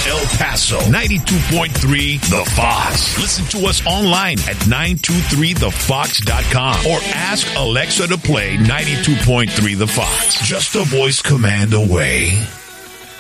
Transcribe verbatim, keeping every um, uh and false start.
El Paso, ninety-two point three The Fox. Listen to us online at nine two three the fox dot com or ask Alexa to play ninety-two point three The Fox. Just a voice command away.